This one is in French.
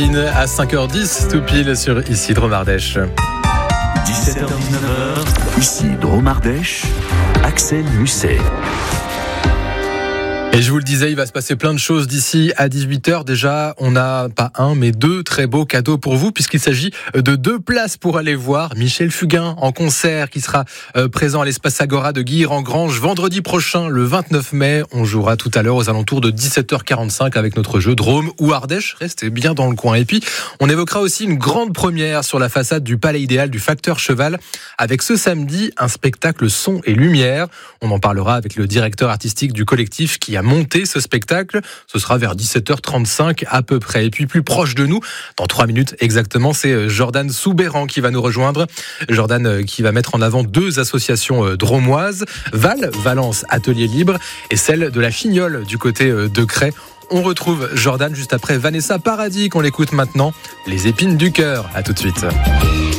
À 5h10, tout pile sur Ici Dromardèche. 17h-19h, Ici Dromardèche, Axel Musset. Et je vous le disais, il va se passer plein de choses d'ici à 18h. Déjà, on n'a pas un, mais deux très beaux cadeaux pour vous, puisqu'il s'agit de 2 places pour aller voir Michel Fugain en concert, qui sera présent à l'Espace Agora de Guilherand-Granges vendredi prochain, le 29 mai. On jouera tout à l'heure aux alentours de 17h45 avec notre jeu Drôme ou Ardèche. Restez bien dans le coin. Et puis, on évoquera aussi une grande première sur la façade du Palais Idéal du Facteur Cheval, avec ce samedi un spectacle son et lumière. On en parlera avec le directeur artistique du collectif qui a monté ce spectacle. Ce sera vers 17h35 à peu près. Et puis plus proche de nous, dans 3 minutes exactement, c'est Jordan Soubéran qui va nous rejoindre. Jordan qui va mettre en avant 2 associations dromoises, Valence Atelier Libre, et celle de la Chignole du côté de Cray. On retrouve Jordan juste après Vanessa Paradis, qu'on l'écoute maintenant. Les épines du cœur. À tout de suite.